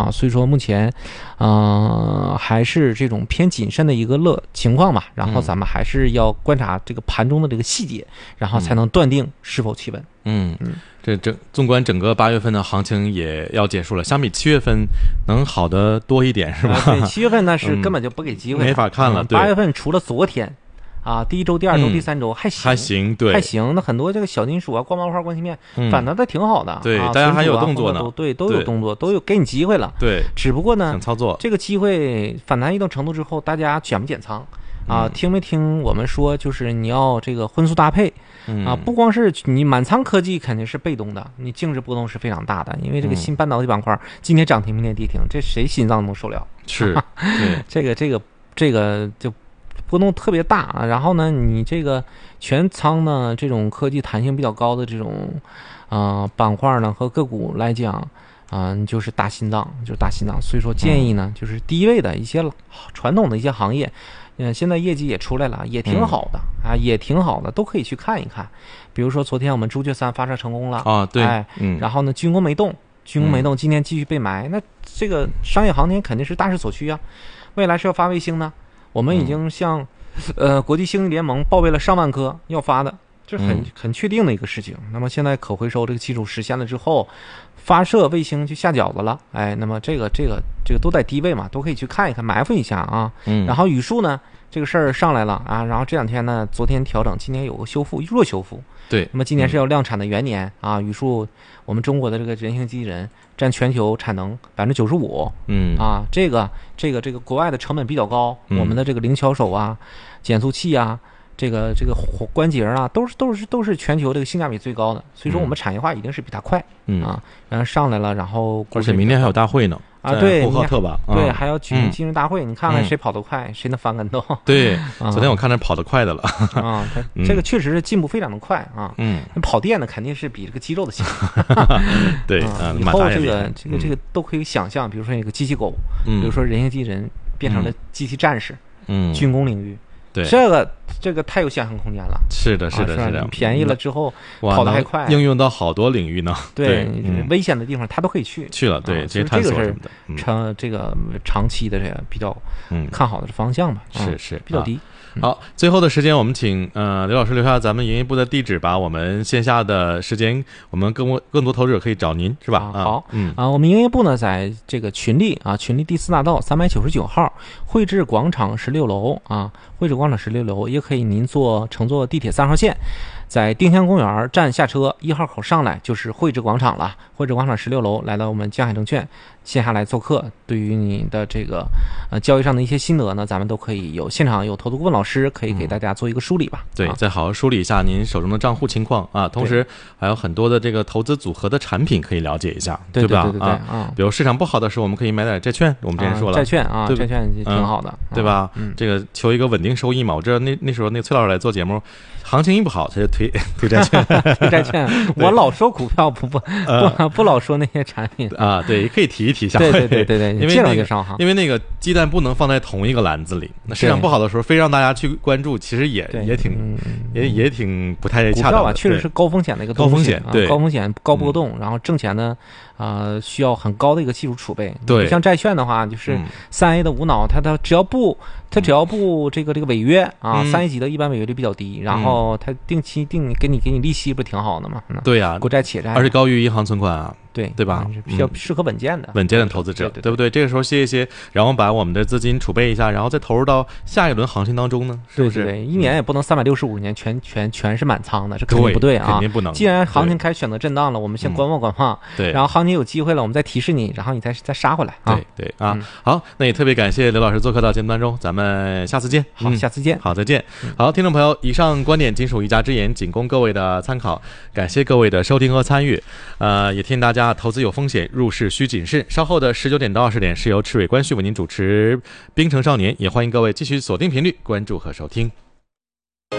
所以说目前还是这种偏谨慎的一个情况吧，然后咱们还是要观察这个盘中的这个细节，然后才能断定是否企稳。 纵观整个8月份的行情也要结束了，相比7月份能好得多一点是吧？ 对，7月份那是根本就不给机会， 没法看了。对 ，8月份除了昨天第一周、第二周、第三周还行，对， 还行。那很多这个小金属光毛块、光芯片反弹的挺好的， 对，大家还有动作呢， 对，都有动作，都有给你机会了。 对， 只不过呢， 想操作这个机会反弹一定程度之后，大家减不减仓听没听我们说，就是你要这个荤素搭配不光是你满仓科技肯定是被动的，你净值波动是非常大的，因为这个新半导体板块今天涨停明天跌停，这谁心脏能受了？ 是， 对，这个就波动特别大然后呢，你这个全仓呢，这种科技弹性比较高的这种板块呢和个股来讲就是大心脏，所以说建议呢，就是低位的一些传统的一些行业。现在业绩也出来了，也挺好的也挺好的，都可以去看一看。比如说昨天我们朱雀3发射成功了对， 然后呢军工没动，今天继续被埋，那这个商业航天肯定是大势所趋啊。未来是要发卫星呢，我们已经向国际星际联盟报备了上万颗要发的，这是很确定的一个事情。那么现在可回收这个技术实现了之后，发射卫星就下饺子了，那么这个都在低位嘛，都可以去看一看，埋伏一下然后语数呢，这个事儿上来了然后这两天呢，昨天调整，今天有个弱修复。 对， 那么今年是要量产的元年语数我们中国的这个人形机器人占全球产能95%。这个国外的成本比较高，我们的这个灵巧手减速器这个关节都是全球这个性价比最高的，所以说我们产业化一定是比它快然后上来了，然后而且明天还有大会呢对， 呼和浩特吧对，还要举行金融大会，你看看谁跑得快，谁能翻跟头。 对，昨天我看着跑得快的了这个确实是进步非常的快跑电的肯定是比这个肌肉的强对以后这个都可以想象，比如说一个机器狗比如说人形机器人变成了机器战士军工领域对， 这个太有想象空间了。 是的便宜了之后跑得还快， 应用到好多领域呢。 对，危险的地方它都可以去了。对， 这个是这个长期的这个比较看好的方向吧。 是比较低。 好，最后的时间我们请刘老师留下咱们营业部的地址吧，我们线下的时间我们更多投资者可以找您是吧？ 好，我们营业部呢在这个群力第4大道399号汇智广场16楼汇智广场16楼，也可以您乘坐地铁3号线，在丁香公园站下车1号口上来就是汇智广场了。汇智广场16楼来到我们江海证券线下来做客，对于你的这个交易上的一些心得呢，咱们都可以现场有投资顾问老师可以给大家做一个梳理吧。 对，再好好梳理一下您手中的账户情况同时还有很多的这个投资组合的产品可以了解一下， 对吧？ 比如市场不好的时候，我们可以买点债券，我们之前说了， 债券债券挺好的， 对吧？这个求一个稳定收益嘛。我知道那时候那崔老师来做节目，行情一不好他就推债券推债券。我老说股票不老说那些产品对，也可以提一提下。 对， 因为那个鸡蛋不能放在同一个篮子里。那市场不好的时候，非让大家去关注，其实也挺不太恰当的。 股票确实是高风险的一个高风险，对， 高风险高波动，然后挣钱呢需要很高的一个技术储备。 对， 像债券的话，就是3A 的无脑，它只要不这个违约3A 级的一般违约率比较低，然后它定期给你利息，不是挺好的吗？ 对呀， 国债、企业债， 而且高于银行存款对吧？ 比较适合稳健的投资者，对不对？这个时候歇一歇，然后把我们的资金储备一下，然后再投入到下一轮行情当中呢，是不是？ 对，一年也不能365年全是满仓的，这肯定不对肯定不能。 既然行情开始选择震荡了，我们先观望， 对， 然后行情有机会了，我们再提示你，然后你再杀回来对好，那也特别感谢刘老师做客到节目当中，咱们下次见。 好，下次见。 好，再见。好，听众朋友，以上观点仅属一家之言，仅供各位的参考，感谢各位的收听和参与。也提醒大家，投资有风险，入市需谨慎。稍后的19点到20点是由赤伟关旭为您主持《冰城少年》，也欢迎各位继续锁定频率关注和收听。